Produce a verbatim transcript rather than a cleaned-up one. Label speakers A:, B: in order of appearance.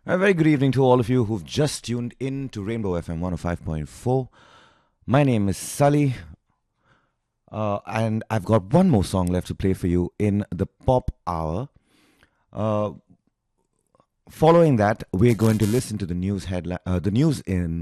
A: A very good evening to all of you who've just tuned in to Rainbow F M one oh five point four. My name is Sully, uh, and I've got one more song left to play for you in the Pop Hour. Uh, Following that, we're going to listen to the news headline, uh, the news in